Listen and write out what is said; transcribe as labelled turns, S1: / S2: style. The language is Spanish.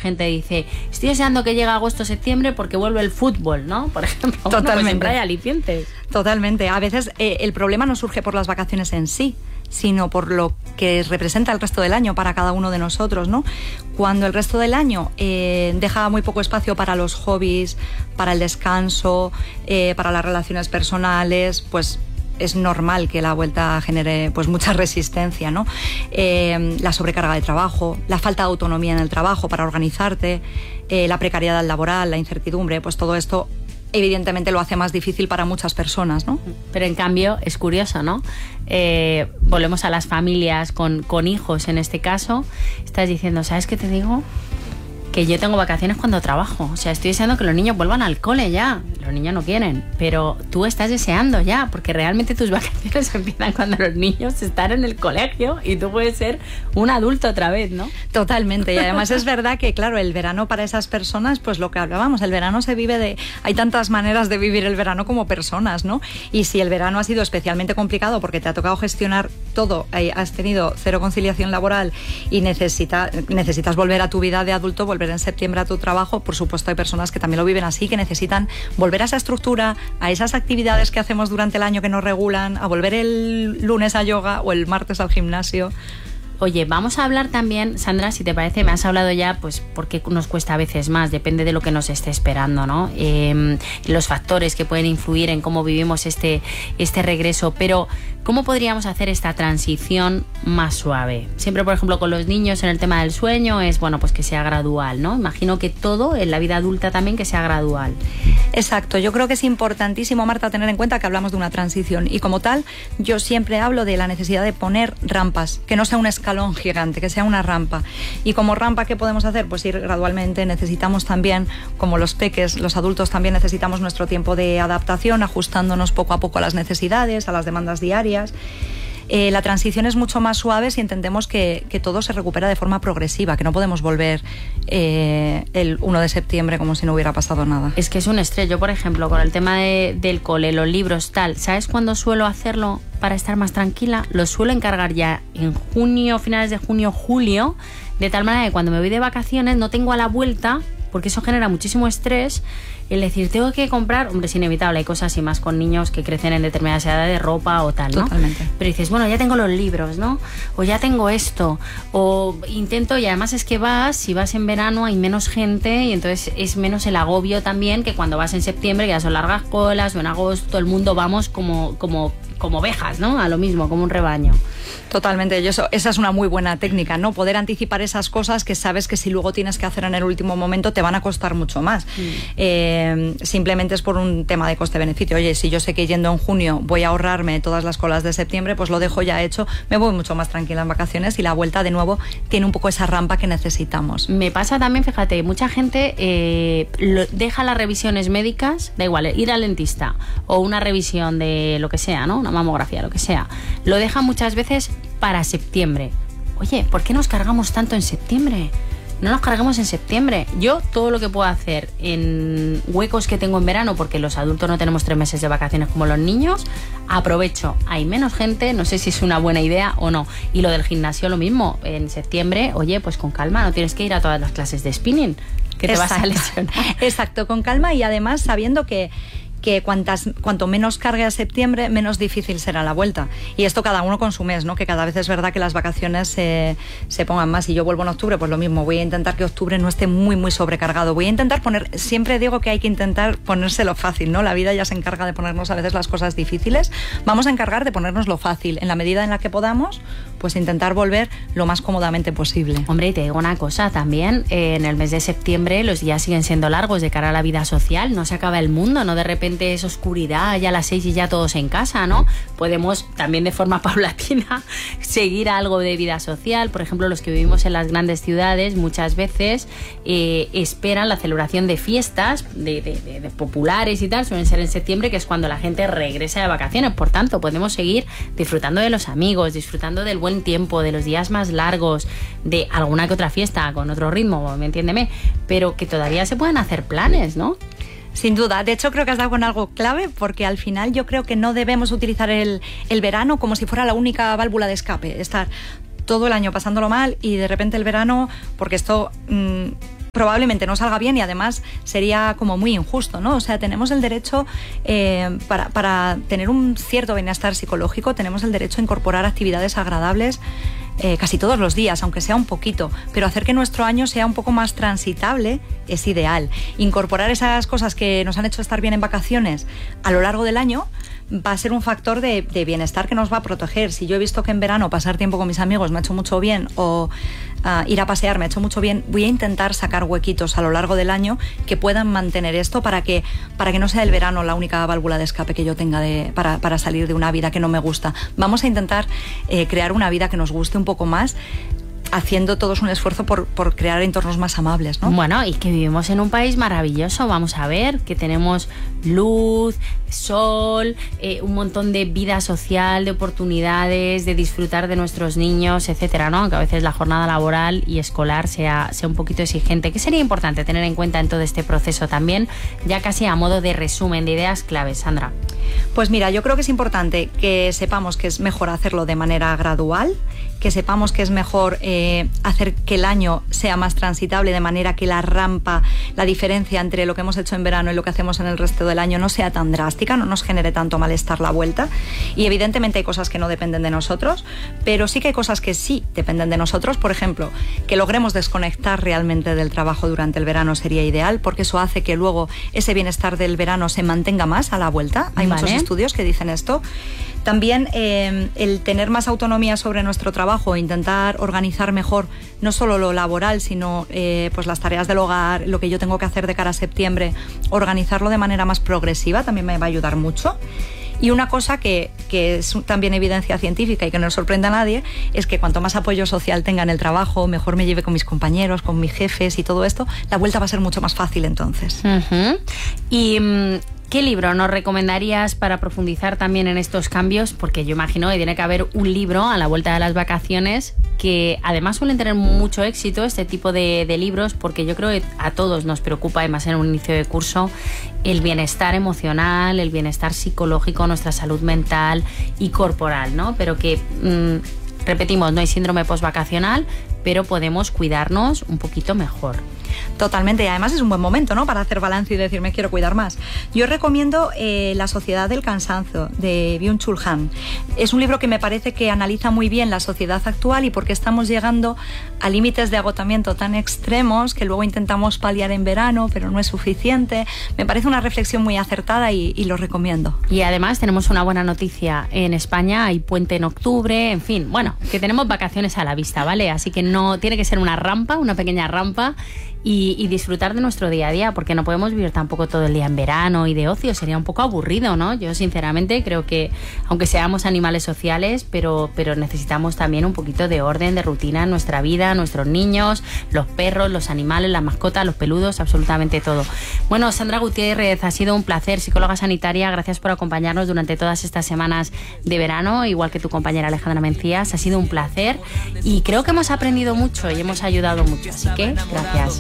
S1: gente dice, estoy deseando que llegue agosto, septiembre porque vuelve el fútbol, ¿no? Por ejemplo.
S2: Totalmente.
S1: Bueno, pues siempre hay alicientes.
S2: Totalmente. A veces el problema no surge por las vacaciones en sí, sino por lo que representa el resto del año para cada uno de nosotros, ¿no? Cuando el resto del año deja muy poco espacio para los hobbies, para el descanso, para las relaciones personales, pues es normal que la vuelta genere pues mucha resistencia, ¿no? La sobrecarga de trabajo, la falta de autonomía en el trabajo para organizarte, la precariedad laboral, la incertidumbre, pues todo esto evidentemente lo hace más difícil para muchas personas, ¿no?
S1: Pero en cambio es curioso, ¿no? Volvemos a las familias con hijos en este caso. Estás diciendo, ¿sabes qué te digo? Que yo tengo vacaciones cuando trabajo. O sea, estoy deseando que los niños vuelvan al cole ya. Los niños no quieren, pero tú estás deseando ya, porque realmente tus vacaciones empiezan cuando los niños están en el colegio y tú puedes ser un adulto otra vez, ¿no?
S2: Totalmente. Y además es verdad que, claro, el verano para esas personas, pues lo que hablábamos, el verano se vive de... Hay tantas maneras de vivir el verano como personas, ¿no? Y si el verano ha sido especialmente complicado porque te ha tocado gestionar todo, has tenido cero conciliación laboral y necesitas volver a tu vida de adulto, volver en septiembre a tu trabajo, por supuesto hay personas que también lo viven así, que necesitan volver a esa estructura, a esas actividades que hacemos durante el año que nos regulan, a volver el lunes a yoga o el martes al gimnasio.
S1: Oye, vamos a hablar también, Sandra, si te parece, me has hablado ya, pues, porque nos cuesta a veces más, depende de lo que nos esté esperando, ¿no? Los factores que pueden influir en cómo vivimos este regreso, pero ¿cómo podríamos hacer esta transición más suave? Siempre, por ejemplo, con los niños en el tema del sueño es, bueno, pues que sea gradual, ¿no? Imagino que todo en la vida adulta también que sea gradual.
S2: Exacto, yo creo que es importantísimo, Marta, tener en cuenta que hablamos de una transición y como tal, yo siempre hablo de la necesidad de poner rampas, que no sea un escalón gigante, que sea una rampa. Y como rampa, ¿qué podemos hacer? Pues ir gradualmente. Necesitamos también, como los peques, los adultos también necesitamos nuestro tiempo de adaptación, ajustándonos poco a poco a las necesidades, a las demandas diarias. La transición es mucho más suave si entendemos que todo se recupera de forma progresiva, que no podemos volver el 1 de septiembre como si no hubiera pasado nada.
S1: Es que es un estrés. Yo, por ejemplo, con el tema del cole, los libros, tal, ¿sabes cuándo suelo hacerlo para estar más tranquila? Lo suelo encargar ya en junio, finales de junio, julio, de tal manera que cuando me voy de vacaciones no tengo a la vuelta, porque eso genera muchísimo estrés. El decir, tengo que comprar, hombre, es inevitable, hay cosas y más con niños que crecen en determinadas edades de ropa o tal, ¿no?
S2: Totalmente.
S1: Pero dices, bueno, ya tengo los libros, ¿no? O ya tengo esto, o intento, y además es que si vas en verano hay menos gente y entonces es menos el agobio también que cuando vas en septiembre, que ya son largas colas, o en agosto, el mundo vamos como ovejas, ¿no? A lo mismo, como un rebaño.
S2: Totalmente, esa es una muy buena técnica, ¿no? Poder anticipar esas cosas que sabes que si luego tienes que hacer en el último momento te van a costar mucho más. Simplemente es por un tema de coste-beneficio. Oye, si yo sé que yendo en junio voy a ahorrarme todas las colas de septiembre, pues lo dejo ya hecho, me voy mucho más tranquila en vacaciones y la vuelta de nuevo tiene un poco esa rampa que necesitamos.
S1: Me pasa también, fíjate, mucha gente deja las revisiones médicas, da igual, ir al dentista o una revisión de lo que sea, ¿no? Una mamografía, lo que sea. Lo deja muchas veces para septiembre. Oye, ¿por qué nos cargamos tanto en septiembre? No nos cargamos en septiembre. Yo todo lo que puedo hacer en huecos que tengo en verano, porque los adultos no tenemos 3 meses de vacaciones como los niños, aprovecho. Hay menos gente, no sé si es una buena idea o no. Y lo del gimnasio lo mismo. En septiembre, oye, pues con calma, no tienes que ir a todas las clases de spinning, que te vas a lesionar.
S2: Exacto, con calma y además sabiendo que cuanto menos cargue a septiembre, menos difícil será la vuelta. Y esto cada uno con su mes, ¿no? Que cada vez es verdad que las vacaciones se pongan más. Si yo vuelvo en octubre, pues lo mismo. Voy a intentar que octubre no esté muy, muy sobrecargado. Voy a intentar siempre digo que hay que intentar ponérselo fácil, ¿no? La vida ya se encarga de ponernos a veces las cosas difíciles. Vamos a encargar de ponernos lo fácil. En la medida en la que podamos, pues intentar volver lo más cómodamente posible.
S1: Hombre, y te digo una cosa también. En el mes de septiembre los días siguen siendo largos de cara a la vida social. No se acaba el mundo, ¿no? De repente es oscuridad, ya a las 6 y ya todos en casa, ¿no? Podemos también de forma paulatina seguir algo de vida social. Por ejemplo, los que vivimos en las grandes ciudades muchas veces esperan la celebración de fiestas de populares y tal, suelen ser en septiembre, que es cuando la gente regresa de vacaciones. Por tanto, podemos seguir disfrutando de los amigos, disfrutando del buen tiempo, de los días más largos, de alguna que otra fiesta con otro ritmo, ¿me entiéndeme? Pero que todavía se pueden hacer planes, ¿no?
S2: Sin duda, de hecho creo que has dado con algo clave, porque al final yo creo que no debemos utilizar el verano como si fuera la única válvula de escape, estar todo el año pasándolo mal y de repente el verano, porque esto probablemente no salga bien y además sería como muy injusto, ¿no? O sea, tenemos el derecho, para tener un cierto bienestar psicológico, tenemos el derecho a incorporar actividades agradables casi todos los días, aunque sea un poquito, pero hacer que nuestro año sea un poco más transitable es ideal. Incorporar esas cosas que nos han hecho estar bien en vacaciones a lo largo del año va a ser un factor de bienestar que nos va a proteger. Si yo he visto que en verano pasar tiempo con mis amigos me ha hecho mucho bien, o ir a pasear me ha hecho mucho bien, voy a intentar sacar huequitos a lo largo del año que puedan mantener esto para que no sea el verano la única válvula de escape que yo tenga para salir de una vida que no me gusta. Vamos a intentar crear una vida que nos guste un poco más, haciendo todos un esfuerzo por crear entornos más amables, ¿no?
S1: Bueno, y que vivimos en un país maravilloso, vamos a ver, que tenemos luz, sol, un montón de vida social, de oportunidades, de disfrutar de nuestros niños, etcétera, ¿no? Aunque a veces la jornada laboral y escolar sea un poquito exigente. ¿Qué sería importante tener en cuenta en todo este proceso también, ya casi a modo de resumen de ideas claves, Sandra?
S2: Pues mira, yo creo que es importante que sepamos que es mejor hacerlo de manera gradual, que sepamos que es mejor hacer que el año sea más transitable, de manera que la rampa, la diferencia entre lo que hemos hecho en verano y lo que hacemos en el resto del año no sea tan drástica, no nos genere tanto malestar la vuelta. Y evidentemente hay cosas que no dependen de nosotros, pero sí que hay cosas que sí dependen de nosotros. Por ejemplo, que logremos desconectar realmente del trabajo durante el verano sería ideal, porque eso hace que luego ese bienestar del verano se mantenga más a la vuelta. Hay muchos estudios que dicen esto. También el tener más autonomía sobre nuestro trabajo, intentar organizar mejor no solo lo laboral, sino pues las tareas del hogar, lo que yo tengo que hacer de cara a septiembre, organizarlo de manera más progresiva también me va a ayudar mucho. Y una cosa que es también evidencia científica y que no sorprende a nadie, es que cuanto más apoyo social tenga en el trabajo, mejor me lleve con mis compañeros, con mis jefes y todo esto, la vuelta va a ser mucho más fácil entonces.
S1: Y ¿qué libro nos recomendarías para profundizar también en estos cambios? Porque yo imagino que tiene que haber un libro a la vuelta de las vacaciones, que además suelen tener mucho éxito este tipo de libros, porque yo creo que a todos nos preocupa, además en un inicio de curso, el bienestar emocional, el bienestar psicológico, nuestra salud mental y corporal, ¿no? Pero que, repetimos, no hay síndrome postvacacional, pero podemos cuidarnos un poquito mejor.
S2: Totalmente, y además es un buen momento, ¿no?, para hacer balance y decir, me quiero cuidar más. Yo recomiendo La sociedad del cansancio, de Byung-Chul Han. Es un libro que me parece que analiza muy bien la sociedad actual y por qué estamos llegando a límites de agotamiento tan extremos que luego intentamos paliar en verano, pero no es suficiente. Me parece una reflexión muy acertada y lo recomiendo.
S1: Y además tenemos una buena noticia. En España hay puente en octubre, en fin, bueno, que tenemos vacaciones a la vista, ¿vale? Así que no tiene que ser una rampa, una pequeña rampa, y disfrutar de nuestro día a día, porque no podemos vivir tampoco todo el día en verano y de ocio, sería un poco aburrido, ¿no? Yo sinceramente creo que aunque seamos animales sociales, pero necesitamos también un poquito de orden, de rutina en nuestra vida, nuestros niños, los perros, los animales, las mascotas, los peludos, absolutamente todo. Bueno, Sandra Gutiérrez, ha sido un placer, psicóloga sanitaria, gracias por acompañarnos durante todas estas semanas de verano, igual que tu compañera Alejandra Mencías, ha sido un placer y creo que hemos aprendido mucho y hemos ayudado mucho, así que gracias.